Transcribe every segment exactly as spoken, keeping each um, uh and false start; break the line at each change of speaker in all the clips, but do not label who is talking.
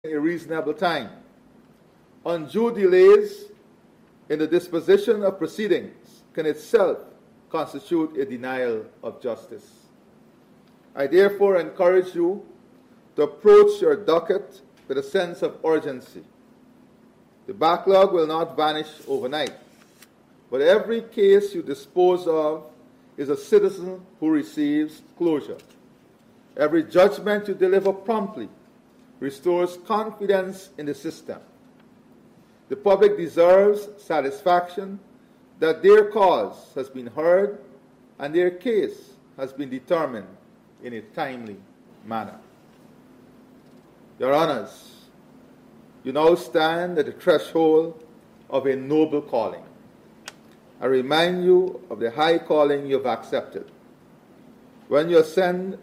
a reasonable time. Undue delays in the disposition of proceedings can itself constitute a denial of justice. I therefore encourage you to approach your docket with a sense of urgency. The backlog will not vanish overnight, but every case you dispose of is a citizen who receives closure. Every judgment you deliver promptly restores confidence in the system. The public deserves satisfaction that their cause has been heard and their case has been determined in a timely manner. Your Honors, you now stand at the threshold of a noble calling. I remind you of the high calling you have accepted. When you ascend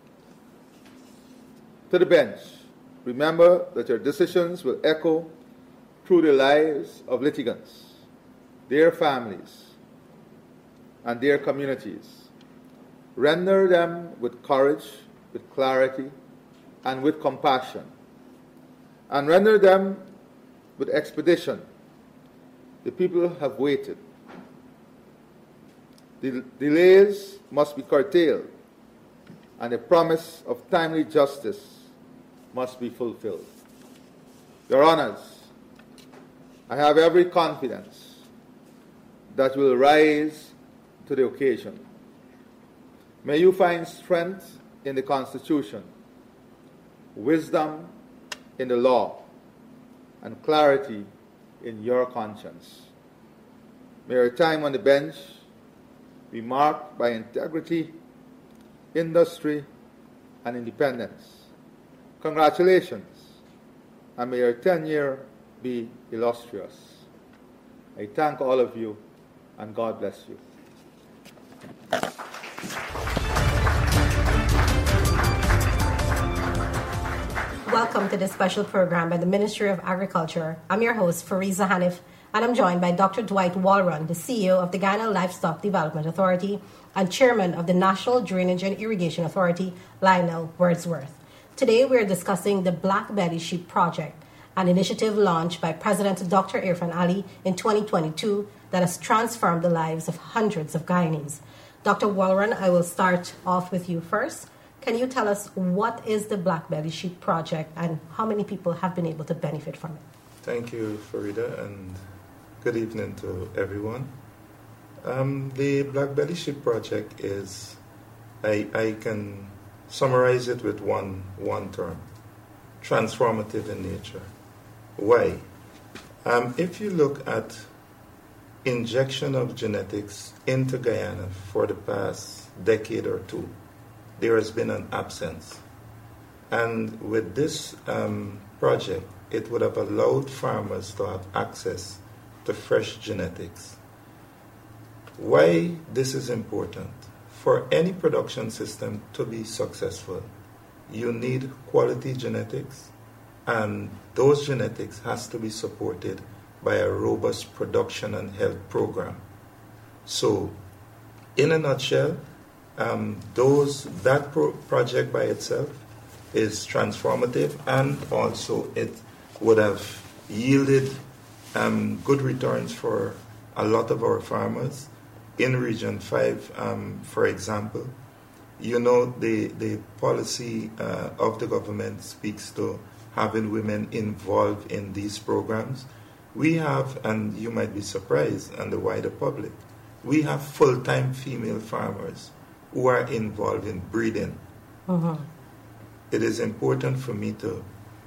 to the bench, remember that your decisions will echo through the lives of litigants, their families, and their communities. Render them with courage, with clarity, and with compassion, and render them with expedition. The people have waited. The delays must be curtailed, and the promise of timely justice must be fulfilled. Your Honors, I have every confidence that you will rise to the occasion. May you find strength in the Constitution, wisdom in the law, and clarity in your conscience. May your time on the bench be marked by integrity, industry, and independence. Congratulations, and may your tenure be illustrious. I thank all of you, and God bless you.
Welcome to this special program by the Ministry of Agriculture. I'm your host, Fariza Hanif, and I'm joined by Doctor Dwight Walron, the C E O of the Guyana Livestock Development Authority and Chairman of the National Drainage and Irrigation Authority, Lionel Wordsworth. Today we are discussing the Black Belly Sheep Project, an initiative launched by President Doctor Irfaan Ali in twenty twenty-two that has transformed the lives of hundreds of Guyanese. Doctor Walron, I will start off with you first. Can you tell us what is the Black Belly Sheep Project and how many people have been able to benefit from it?
Thank you, Farida, and good evening to everyone. Um, the Black Belly Sheep Project is, I, I can summarize it with one, one term, transformative in nature. Why? Um, if you look at injection of genetics into Guyana for the past decade or two, there has been an absence. And with this um, project, it would have allowed farmers to have access to fresh genetics. Why this is important? For any production system to be successful, you need quality genetics, and those genetics has to be supported by a robust production and health program. So, in a nutshell, um, those that pro- project by itself is transformative, and also it would have yielded um, good returns for a lot of our farmers. In Region five, um, for example, you know, the, the policy uh, of the government speaks to having women involved in these programs. We have, and you might be surprised, and the wider public, we have full-time female farmers who are involved in breeding. Mm-hmm. It is important for me to,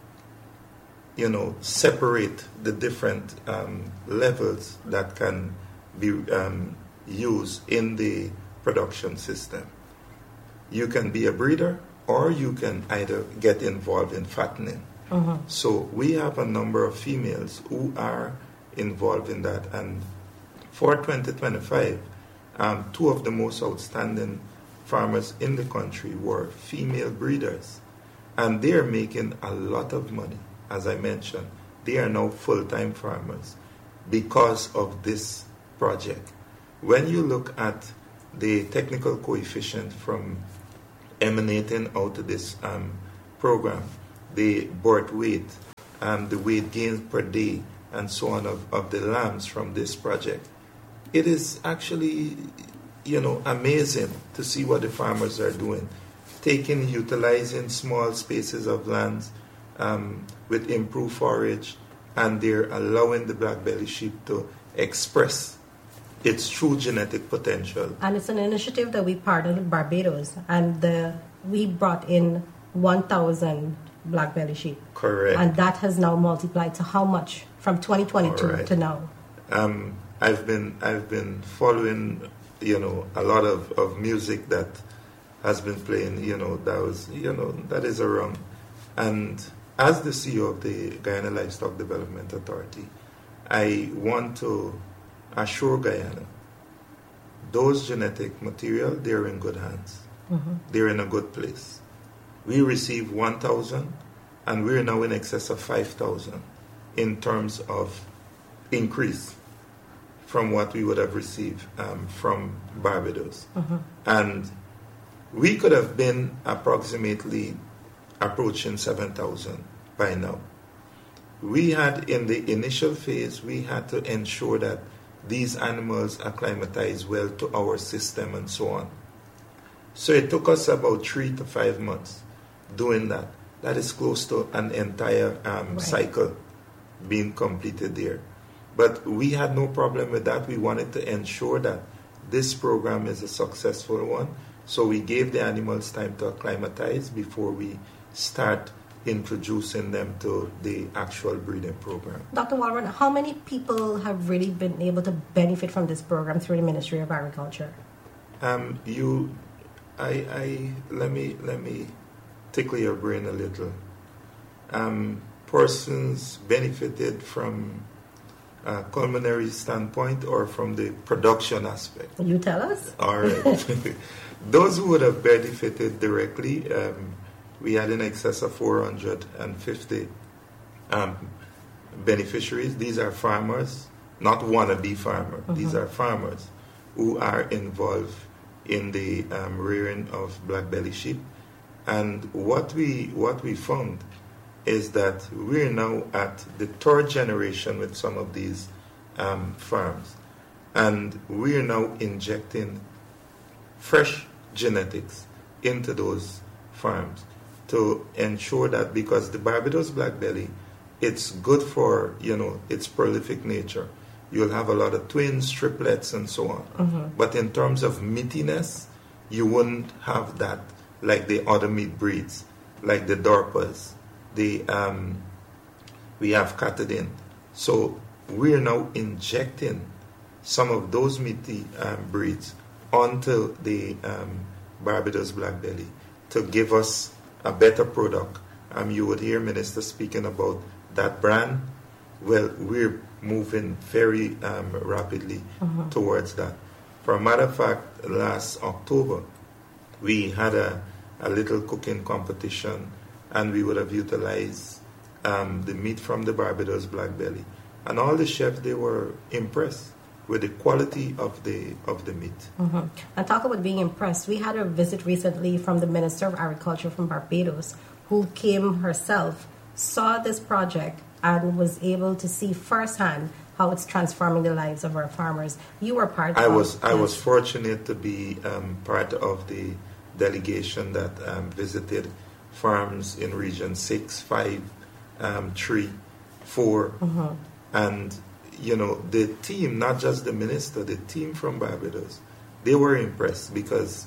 you know, separate the different um, levels that can be um, used in the production system. You can be a breeder, or you can either get involved in fattening. Uh-huh. So we have a number of females who are involved in that, and for twenty twenty-five, um, two of the most outstanding farmers in the country were female breeders, and they are making a lot of money. As I mentioned, they are now full-time farmers because of this project. When you look at the technical coefficient from emanating out of this um, program, the birth weight, and the weight gained per day, and so on of, of the lambs from this project. It is actually, you know, amazing to see what the farmers are doing, taking, utilizing small spaces of lands um, with improved forage, and they're allowing the black belly sheep to express its true genetic potential.
And it's an initiative that we partnered with Barbados, and the, we brought in one thousand black belly sheep.
Correct.
And that has now multiplied to how much from twenty twenty-two
right.
to now?
Um, I've been I've been following, you know, a lot of, of music that has been playing, you know, that was, you know, that is around. And as the C E O of the Guyana Livestock Development Authority, I want to assure Guyana, those genetic material, they're in good hands. Mm-hmm. They're in a good place. We received one thousand, and we're now in excess of five thousand in terms of increase from what we would have received um, from Barbados. Mm-hmm. And we could have been approximately approaching seven thousand by now. We had, in the initial phase, we had to ensure that these animals acclimatize well to our system and so on. So it took us about three to five months doing that. That is close to an entire um, right. cycle being completed there. But we had no problem with that. We wanted to ensure that this program is a successful one. So we gave the animals time to acclimatize before we start introducing them to the actual breeding program.
Doctor Walron, how many people have really been able to benefit from this program through the Ministry of Agriculture?
Um, you, I, I, let me, let me tickle your brain a little. Um, persons benefited from a culinary standpoint or from the production aspect?
You tell us.
All right. Those who would have benefited directly, um, we had in excess of four hundred fifty um, beneficiaries. These are farmers, not wannabe farmers. Mm-hmm. These are farmers who are involved in the um, rearing of black belly sheep. And what we what we found is that we're now at the third generation with some of these um, farms, and we're now injecting fresh genetics into those farms to ensure that, because the Barbados black belly, it's good for, you know, its prolific nature. You'll have a lot of twins, triplets, and so on. Mm-hmm. But in terms of meatiness, you wouldn't have that like the other meat breeds, like the Dorpas. The um, we have Catadin. So we're now injecting some of those meaty um, breeds onto the um, Barbados black belly to give us a better product. Um, you would hear Minister speaking about that brand. Well, we're moving very um, rapidly mm-hmm. towards that. For a matter of fact, last October, we had a, a little cooking competition, and we would have utilized um, the meat from the Barbados black belly. And all the chefs, they were impressed with the quality of the of the meat.
Mm-hmm. And talk about being impressed. We had a visit recently from the Minister of Agriculture from Barbados, who came herself, saw this project, and was able to see firsthand how it's transforming the lives of our farmers. You were part
I
of
was
this.
I was fortunate to be um, part of the delegation that um, visited farms in Region six, five, um, three, four, mm-hmm. and you know, the team, not just the minister, the team from Barbados, they were impressed because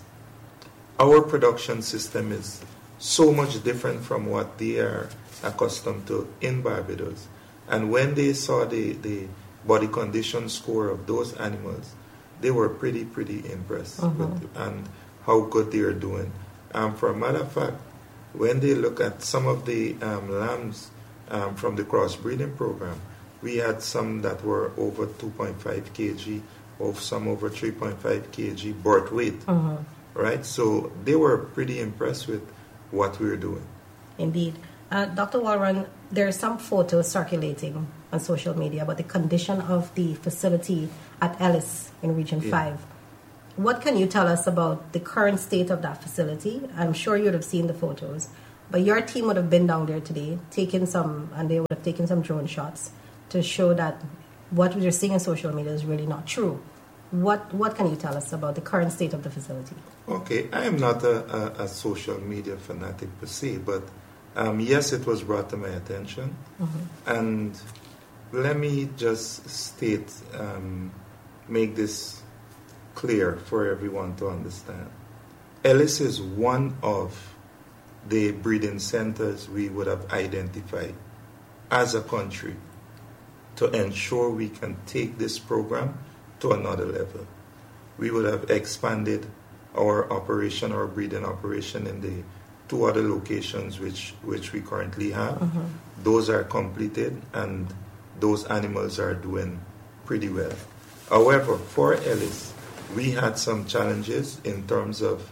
our production system is so much different from what they are accustomed to in Barbados. And when they saw the, the body condition score of those animals, they were pretty, pretty impressed mm-hmm. with and how good they are doing. Um, for a matter of fact, when they look at some of the um, lambs um, from the crossbreeding program, we had some that were over two point five kilograms, of some over three point five kilograms birth weight, mm-hmm. right? So they were pretty impressed with what we were doing.
Indeed. Uh, Doctor Walron, there are some photos circulating on social media about the condition of the facility at Ellis in Region yeah. five. What can you tell us about the current state of that facility? I'm sure you'd have seen the photos. But your team would have been down there today, taken some, and they would have taken some drone shots to show that what we're seeing on social media is really not true. What what can you tell us about the current state of the facility?
Okay, I am not a, a, a social media fanatic per se, but um, yes, it was brought to my attention. Mm-hmm. And let me just state, um, make this clear for everyone to understand. Ellis is one of the breeding centers we would have identified as a country to ensure we can take this program to another level. We would have expanded our operation, our breeding operation in the two other locations which, which we currently have. Mm-hmm. Those are completed and those animals are doing pretty well. However, for Ellis, we had some challenges in terms of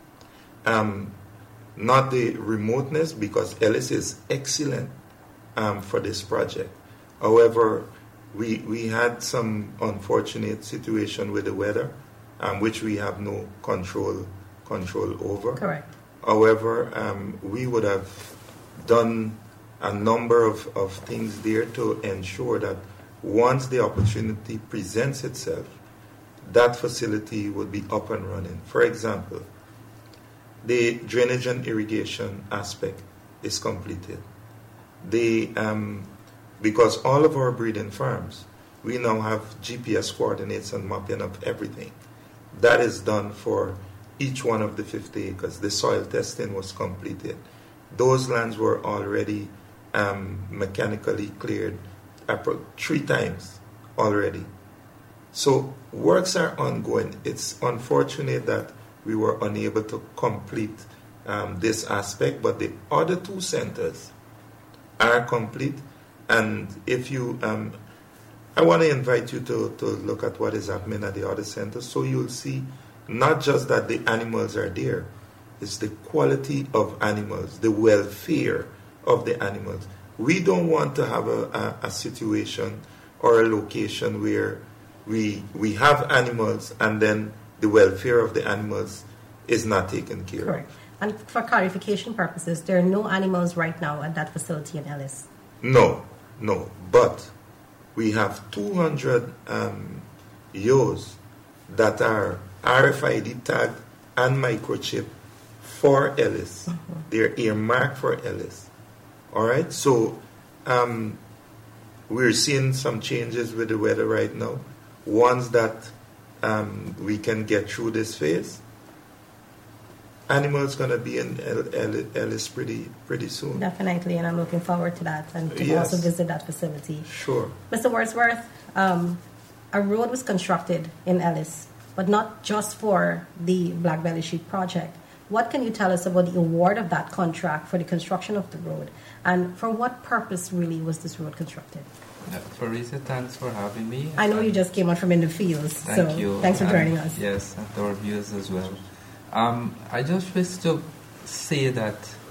um, not the remoteness, because Ellis is excellent um, for this project. However, we we had some unfortunate situation with the weather, um, which we have no control control over.
Correct.
However, um, we would have done a number of, of things there to ensure that once the opportunity presents itself, that facility would be up and running. For example, the drainage and irrigation aspect is completed. The um, because all of our breeding farms, we now have G P S coordinates and mapping of everything. That is done for each one of the fifty acres. The soil testing was completed. Those lands were already um, mechanically cleared three times already. So works are ongoing. It's unfortunate that we were unable to complete um, this aspect, but the other two centers are complete. And if you, um, I want to invite you to, to look at what is happening at the other centers, so you'll see not just that the animals are there, it's the quality of animals, the welfare of the animals. We don't want to have a, a, a situation or a location where we we have animals and then the welfare of the animals is not taken care of.
Correct. And for clarification purposes, there are no animals right now at that facility in Ellis?
No, no. But we have two hundred um, ewes that are R F I D tagged and microchipped for Ellis. Mm-hmm. They're earmarked for Ellis. All right? So um, we're seeing some changes with the weather right now. Once that um, we can get through this phase, animals going to be in Ellis pretty pretty soon.
Definitely, and I'm looking forward to that and to
yes.
also visit that facility.
Sure.
Mister Wordsworth, um, a road was constructed in Ellis, but not just for the Black Belly Sheep project. What can you tell us about the award of that contract for the construction of the road, and for what purpose really was this road constructed?
Uh, Farisa, thanks for having me.
I know
and
you just came out from in the fields,
thank
so
you.
thanks for
and
joining us.
Yes, and our viewers as well. Um, I just wish to say that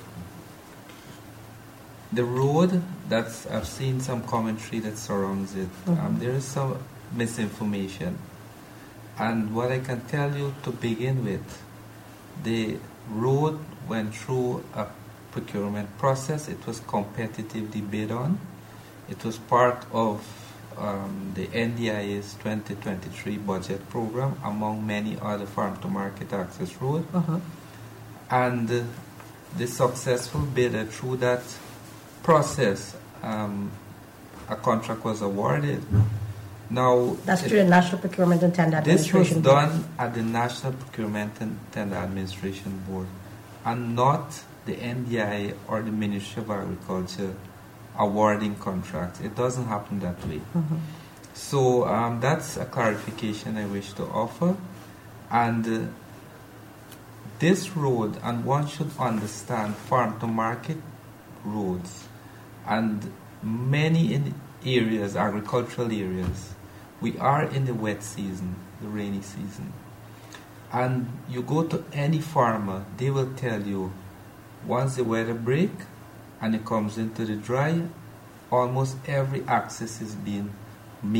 the road, that's, I've seen some commentary that surrounds it. Mm-hmm. Um, there is some misinformation. And what I can tell you to begin with, the road went through a procurement process. It was competitively bid on. It was part of um, the N D I A's twenty twenty-three budget program, among many other farm-to-market access roads. Uh-huh. And uh, the successful bidder, through that process, um, a contract was awarded. Now,
that's through the National Procurement and Tender Administration
This was
Board.
done at the National Procurement and Tender Administration Board, and not the N D I A or the Ministry of Agriculture awarding contracts. It doesn't happen that way. Mm-hmm. So um, that's a clarification I wish to offer. And uh, this road, and one should understand farm-to-market roads, and many in areas, agricultural areas, we are in the wet season, the rainy season. And you go to any farmer, they will tell you, once the weather break and it comes into the dry, almost every access is being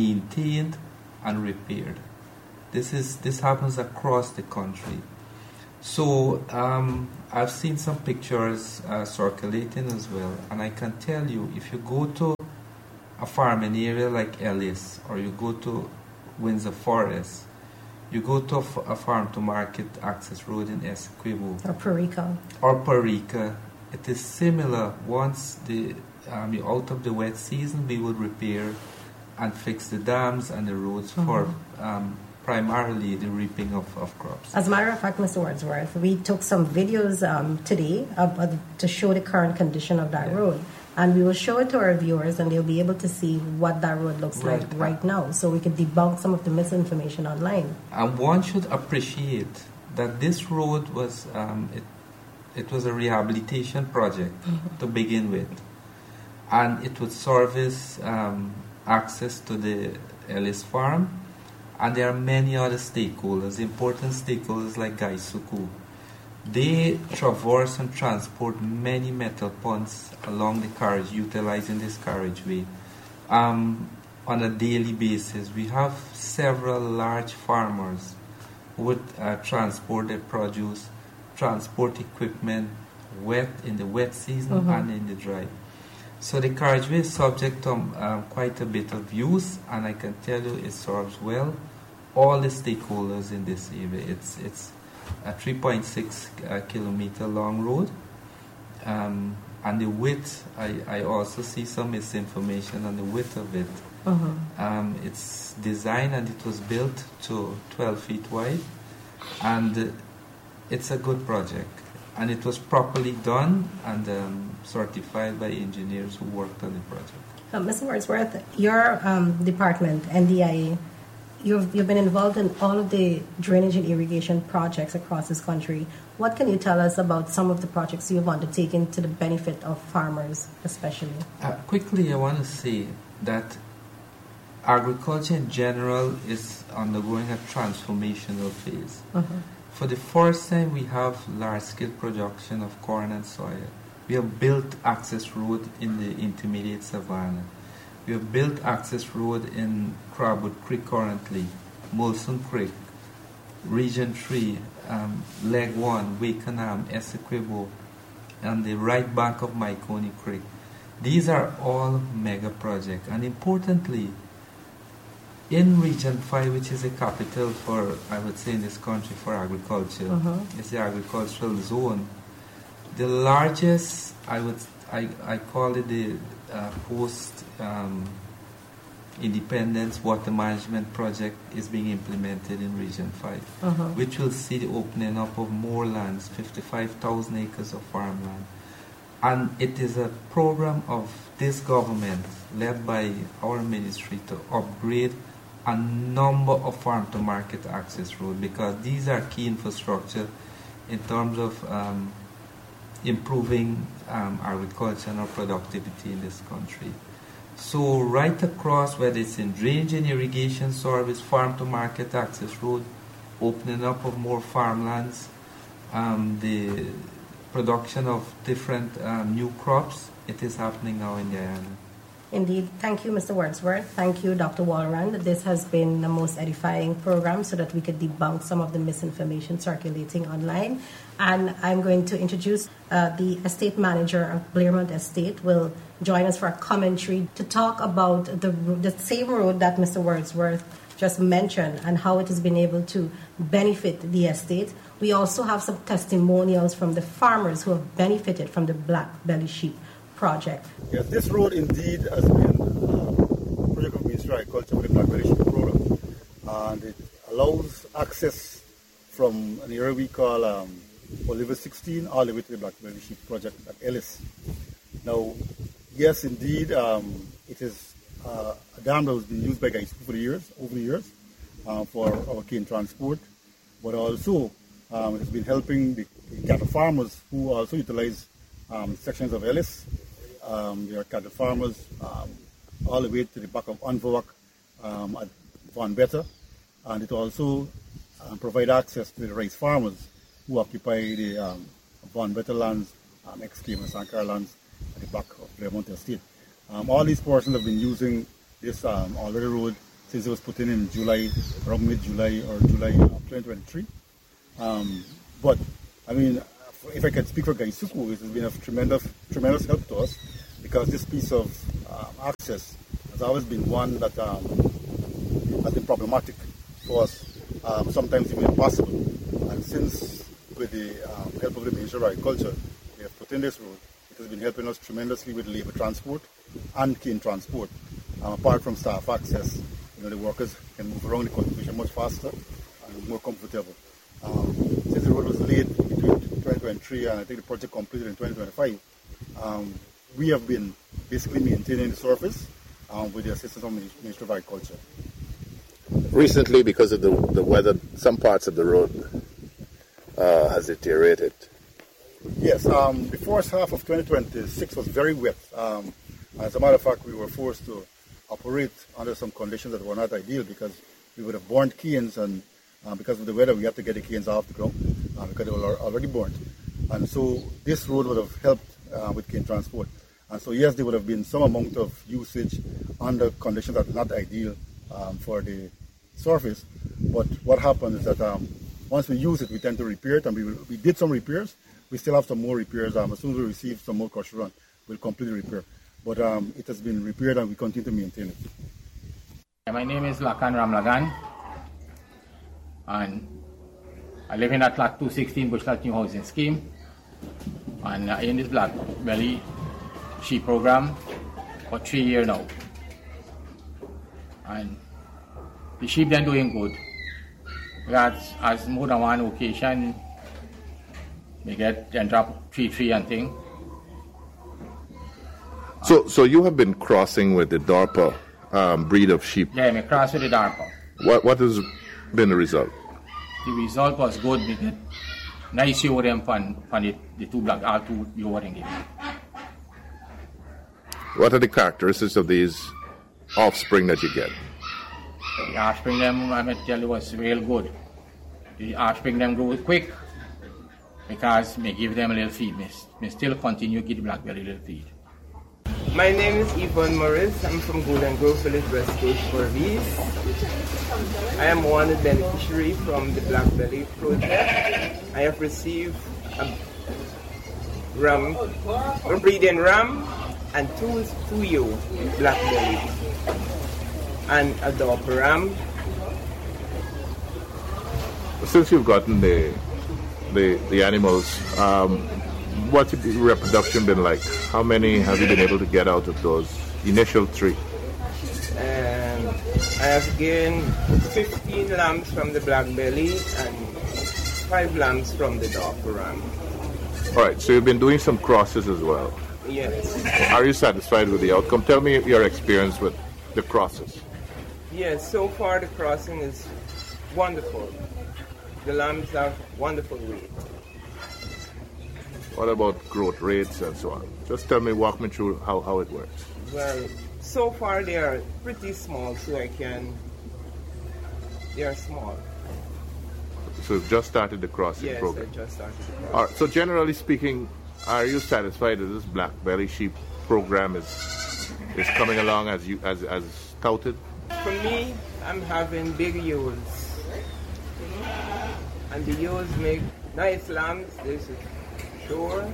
maintained and repaired. This is this happens across the country. So um, I've seen some pictures uh, circulating as well, and I can tell you, if you go to a farming area like Ellis, or you go to Windsor Forest, you go to a, f- a farm-to-market access road in Essequibo,
Or Perica.
or Perica, it is similar. Once the um, you're out of the wet season, we will repair and fix the dams and the roads mm-hmm. for um, primarily the reaping of, of crops.
As a matter of fact, Mister Wordsworth, we took some videos um, today of, of, to show the current condition of that yeah. road. And we will show it to our viewers, and they'll be able to see what that road looks right. like right now, so we can debunk some of the misinformation online.
And one should appreciate that this road was um, it, it was a rehabilitation project mm-hmm. to begin with, and it would service um, access to the Ellis farm, and there are many other stakeholders, important stakeholders like Gaisuku. They traverse and transport many metal ponds along the carriage, utilizing this carriageway um, on a daily basis. We have several large farmers who would uh, transport their produce, transport equipment, wet in the wet season mm-hmm. and in the dry. So the carriageway is subject to um, quite a bit of use, and I can tell you it serves well all the stakeholders in this area. It's it's a three point six uh, kilometer long road, um, and the width, I, I also see some misinformation on the width of it. Uh-huh. Um, it's designed and it was built to twelve feet wide, and uh, it's a good project, and it was properly done and um, certified by engineers who worked on the project.
Uh, Mister Wordsworth, your um, department, N D I A, You've, you've been involved in all of the drainage and irrigation projects across this country. What can you tell us about some of the projects you've undertaken to the benefit of farmers, especially?
Uh, quickly, I want to say that agriculture in general is undergoing a transformational phase. Uh-huh. For the first time, we have large-scale production of corn and soya. We have built access road in the intermediate savanna. We have built access road in Crabwood Creek currently, Molson Creek, Region three, um, Leg one, Wakenham, Essequibo, and the right bank of Myconi Creek. These are all mega projects. And importantly, in Region five, which is a capital for, I would say in this country, for agriculture, uh-huh. it's the agricultural zone. The largest, I would, I, I call it the uh, post um, Independence Water Management Project is being implemented in Region five, uh-huh. which will see the opening up of more lands, fifty-five thousand acres of farmland. And it is a program of this government, led by our ministry, to upgrade a number of farm-to-market access roads, because these are key infrastructure in terms of um, improving um, agriculture and our productivity in this country. So right across, whether it's in drainage and irrigation service, farm-to-market access road, opening up of more farmlands, um, the production of different um, new crops, it is happening now in Guyana.
Indeed. Thank you, Mister Wordsworth. Thank you, Doctor Walrond. This has been the most edifying program so that we could debunk some of the misinformation circulating online. And I'm going to introduce uh, the estate manager of Blairmont Estate will join us for a commentary to talk about the, the same road that Mister Wordsworth just mentioned and how it has been able to benefit the estate. We also have some testimonials from the farmers who have benefited from the Black Belly Sheep project.
Yes, this road indeed has been a project of Ministry of Agriculture with the Black Belly Sheep program, and it allows access from an area we call um, Oliver sixteen all the way to the Black Belly Sheep project at Ellis. Now, yes, indeed, um, it is uh, a dam that has been used by guys for the years, over the years, uh, for our cane transport, but also um, it has been helping the, the cattle farmers who also utilize um, sections of Ellis. Um, there are cattle farmers um, all the way to the back of Unvawak um, at Van Better, and it also um, provides access to the rice farmers who occupy the um, Van Better lands, um, ex-Cayman and Sankara lands at the back of Blairmont Estate. Um, all these persons have been using this um, already road since it was put in in July, around mid-July or July uh, twenty twenty-three. Um, But, I mean, if I can speak for Gaisuku, it has been of tremendous, tremendous help to us because this piece of um, access has always been one that um, has been problematic for us, um, sometimes even impossible. And since, with the um, help of the Ministry of Agriculture, we have put in this road, it has been helping us tremendously with labor transport and cane transport. Um, apart from staff access, you know, the workers can move around the cultivation much faster and more comfortable. Um, since the road was laid between twenty twenty-three and I think the project completed in twenty twenty-five, um, we have been basically maintaining the surface um, with the assistance of the Ministry of Agriculture.
Recently, because of the, the weather, some parts of the road uh, has deteriorated.
Yes, um, the first half of twenty twenty-six was very wet. Um, as a matter of fact, we were forced to operate under some conditions that were not ideal because we would have burned canes, and uh, because of the weather, we had to get the canes off the ground uh, because they were already burnt. And so this road would have helped uh, with cane transport. And so yes, there would have been some amount of usage under conditions that are not ideal um, for the surface. But what happened is that um, once we use it, we tend to repair it, and we, we did some repairs. We still have some more repairs. Um, as soon as we receive some more crusher run, we'll complete the repair. But um, it has been repaired and we continue to maintain it.
My name is Lakan Ramlagan, and I live in a Lot two sixteen Bushlat New Housing Scheme, and uh, in this Black Belly sheep program for three years now. And the sheep are doing good. Because as more than one occasion, they get and drop three three and thing.
So, so you have been crossing with the Dorper um, breed of sheep.
Yeah, I cross with the Dorper.
What what has been the result?
The result was good. We get nice urine from, from the, the two black, all two urine.
What are the characteristics of these offspring that you get?
The offspring them, I may tell you, was real good. The offspring them grow quick because me give them a little feed. Me, me still continue to give the blackberry a little feed.
My name is Yvonne Morris. I'm from Golden Grove Village, West Coast, Fourvies. I am one beneficiary from the Black Belly project. I have received a ram, a breeding ram, and two two ewe black bellies, and a Dorper ram.
Since you've gotten the the the animals, um, what's the reproduction been like? How many have you been able to get out of those initial three?
And I have gained fifteen lambs from the black belly and five lambs from the Dorper ram.
All right, so you've been doing some crosses as well.
Yes.
Are you satisfied with the outcome? Tell me your experience with the crosses.
Yes, so far the crossing is wonderful. The lambs have wonderful weight.
What about growth rates and so on? Just tell me, walk me through how, how it works.
Well, so far they are pretty small, so I can, they are small.
So you've just started the crossing
yes,
program?
Yes, I just started the crossing.
All right, so generally speaking, are you satisfied that this black belly sheep program is is coming along as you as as touted?
For me, I'm having big ewes, and the ewes make nice lambs. This is sure.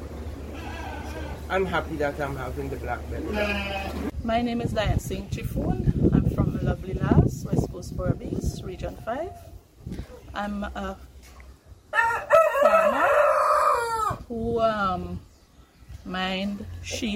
I'm happy that I'm having the black belly.
My name is Diane Singh Chifoon. I'm from Lovely Lass, West Coast Berbice, Region five. I'm a farmer who um, mind sheep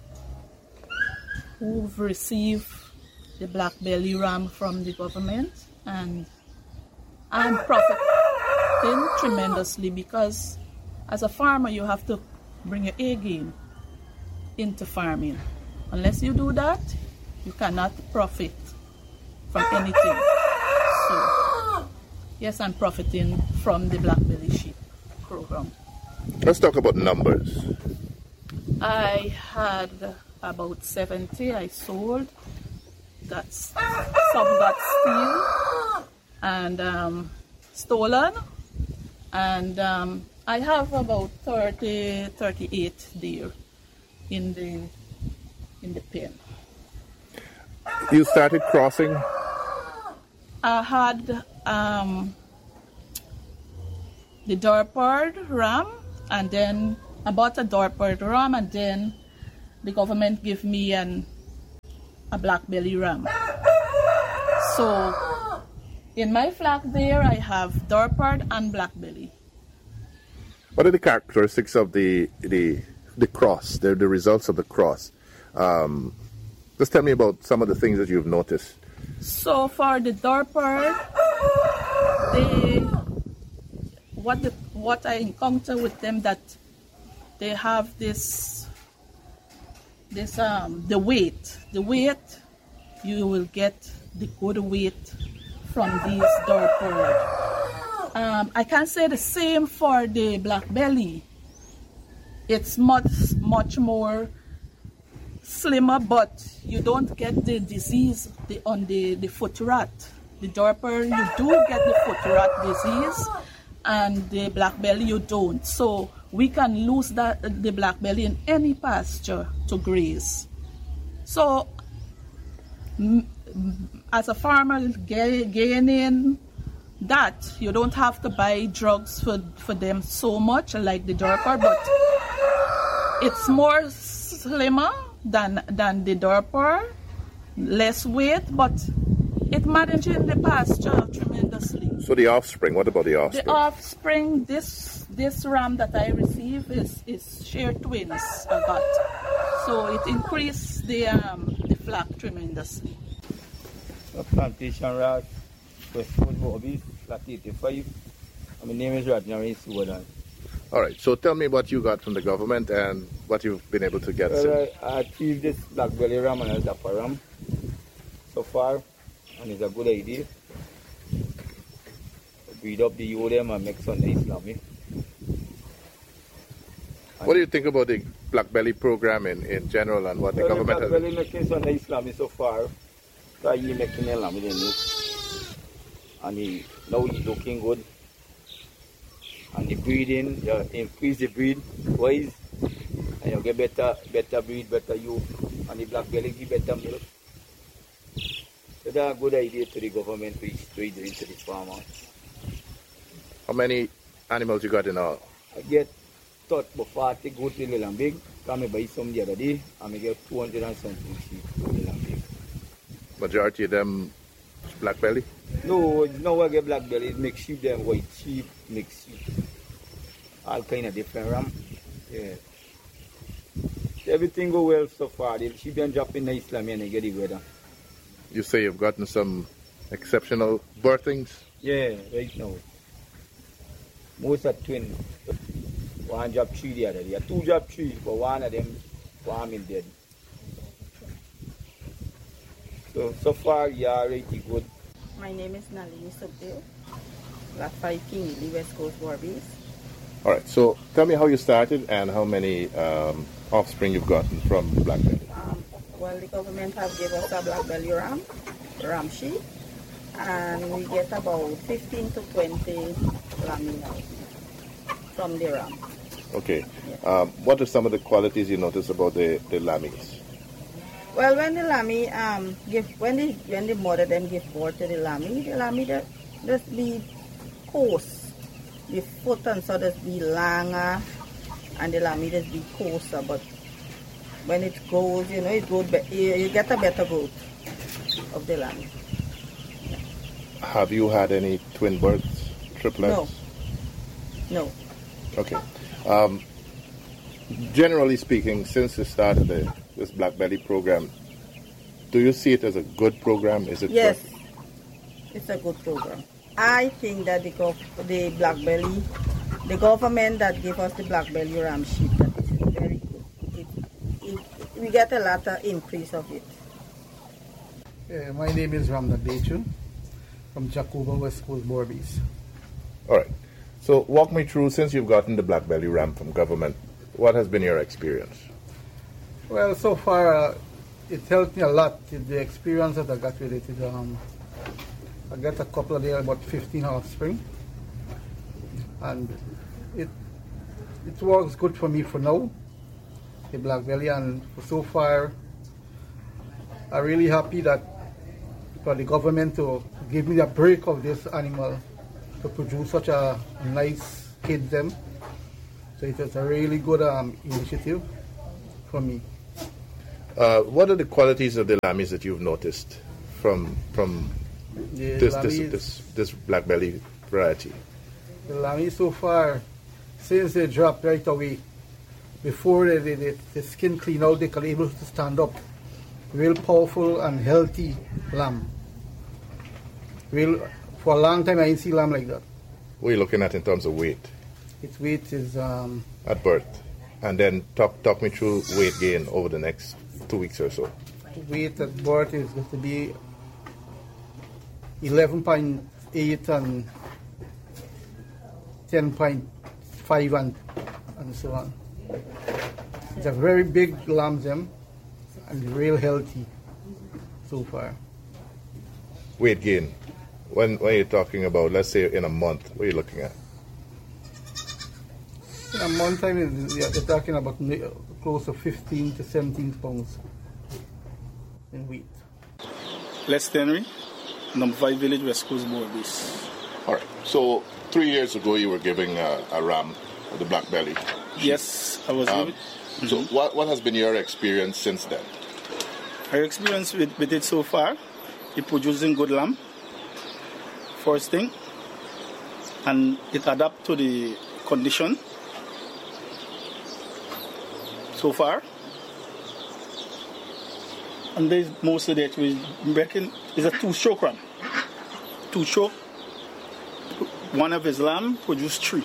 who've received the black belly ram from the government, and I'm profiting tremendously because as a farmer you have to bring your A game into farming. Unless you do that, you cannot profit from anything. So yes, I'm profiting from the black belly sheep program.
Let's talk about numbers.
I had about seventy I sold. That's some got steal and um, stolen, and um, I have about thirty, thirty-eight there in the in the pen.
You started crossing?
I had um, the Dorpard ram, and then I bought a Dorpard ram, and then the government gave me an a black belly ram. So in my flock there, I have Dorpard and black belly.
What are the characteristics of the the the cross? The the results of the cross. Um, just tell me about some of the things that you've noticed.
So for the Dorpard, they what the what I encounter with them that they have this this um the weight the weight you will get the good weight from these Dorpard. Um, I can say the same for the black belly. It's much much more slimmer, but you don't get the disease the, on the, the foot rot. The Dorpard, you do get the foot rot disease, and the black belly you don't. So we can lose that the black belly in any pasture to graze. So m as a farmer ga gaining that, you don't have to buy drugs for, for them so much like the Dorpard, but it's more slimmer than than the Dorpard, less weight, but it manages the pasture tremendously.
So the offspring, what about the offspring?
The offspring, this this ram that I receive is is sheer twins I got, so it increased the um the flock tremendously.
A plantation rat, Westcoast Warbies, flat eighty-five. My name is Radnari Suwadan.
All right, so tell me what you got from the government and what you've been able to get.
Well, I, I achieved this black belly ram and a dapper ram so far, and it's a good idea. Breed up the ewe them and make some nice lammy.
What do you think about the black belly program in, in general and what the
well,
government
the
has?
black belly making some nice lammy so far. So he making a lammy then you. And he, now he's looking good. And the breeding, you increase the breed wise, and you get better better breed, better youth, and the black belly give better milk. So that's a good idea to the government to trade it to the farmer.
How many animals you got in all?
I get thought about forty goat little and big. Come buy some the other day, and I get two hundred and something sheep little and big.
Majority of them black belly?
No, no I get black belly, make sheep them white sheep, mix sheep. All kind of different ram. Yeah. Everything go well so far. The sheep been dropping nice lammy and I get the weather.
You say you've gotten some exceptional birthings?
Yeah, right now. Most are twins. One drop three the other day. Two drop three, but one of them one in dead. So so far yeah, really good.
My name is Nalini Subdale, Black five King, Westcoast Warbies.
All right, so tell me how you started and how many um, offspring you've gotten from black belly.
Um, well, the government have given us a black belly ram, ram sheep, and we get about fifteen to twenty lammy now from the ram.
Okay.
Yes.
Um, what are some of the qualities you notice about the, the lammies?
Well, when the lammy um give when the when the mother them give birth to the lammy, the lammy just, just be coarse. The foot and so just be longer, and the lammy just be coarser. But when it grows, you know, it grows. Be you, you get a better growth of the lammy.
Have you had any twin births, triplets?
No. No.
Okay. Um, generally speaking, since the start of the, this Black Belly program, do you see it as a good program? Is it?
Yes, good? It's a good program. I think that the, the Black Belly, the government that gave us the Black Belly ram sheep, that is very good. It, it, we get a lot of increase of it.
Yeah, my name is Ramna Bechu from Jacoba, Westcoast Warbies.
All right. So walk me through, since you've gotten the Black Belly ram from government, what has been your experience?
Well, so far, uh, it helped me a lot. The experience that I got with it, it um, I got a couple of days, about fifteen offspring. And it it works good for me for now, the Black Belly. And so far, I'm really happy that for the government to give me a break of this animal to produce such a nice kids them. So it was a really good um, initiative for me.
Uh, what are the qualities of the lammies that you've noticed from from
The
this, this,
lammies-
this this black belly variety?
The lammies so far, since they dropped right away, before they, they, they, the skin clean out, they can able to stand up. Real powerful and healthy lamb. Real, for a long time I didn't see lamb like that.
What are you looking at in terms of weight
Its weight is um,
at birth? And then talk talk me through weight gain over the next two weeks or so.
weight at birth is going to be eleven point eight and ten point five and, and so on. It's a very big lamb them and real healthy so far.
Weight gain. When when you're talking about, let's say in a month, what are you looking at?
In a month time, they're talking about mi- close to fifteen to seventeen pounds in weight.
Les Henry, number five Village, West Coast Board Base.
All right. So three years ago, you were giving a, a ram the black belly.
Yes, I was
Um,
giving.
So what what has been your experience since then?
Our experience with, with it so far, it producing good lamb, first thing, and it adapt to the condition so far. And there's most of that we reckon is a two-stroke ram. Two-stroke, one of his lamb produced three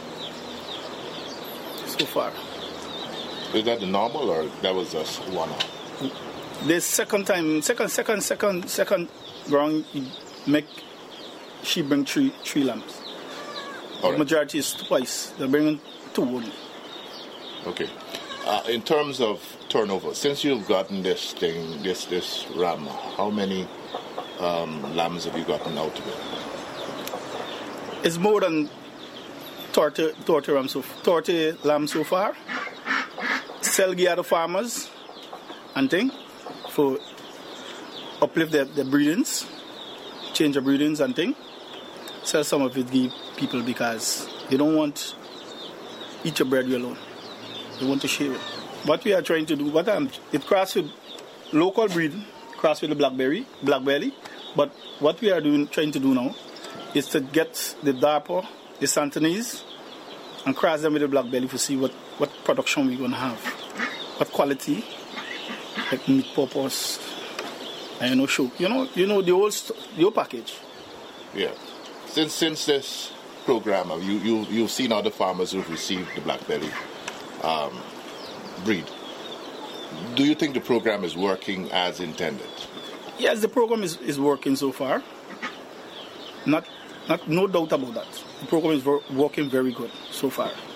so far.
Is that the normal, or that was just one-off?
The second time, second, second, second, second round, he make she bring three, three lambs.
All right.
Majority is twice. They're bringing two only.
Okay. Uh, in terms of turnover, since you've gotten this thing, this this ram, how many um, lambs have you gotten out of it?
It's more than thirty, thirty, ram so, thirty lambs so far. Sell the other farmers and thing for uplift the, the breedings, change the breedings and thing. Sell some of it give people because they don't want eat your bread alone. They want to share it. What we are trying to do, what I'm, it cross with local breed, cross with the blackberry, black belly. But what we are doing, trying to do now, is to get the Darper, the Santonese, and cross them with the black belly to see what, what production we're going to have, what quality, like meat purpose, and you know, show, you know, you know the whole, st- the whole package.
Yeah. Since since this program, you you you've seen other farmers who've received the black belly um, breed. Do you think the program is working as intended?
Yes, the program is, is working so far. Not, not, no doubt about that. The program is wor- working very good so far.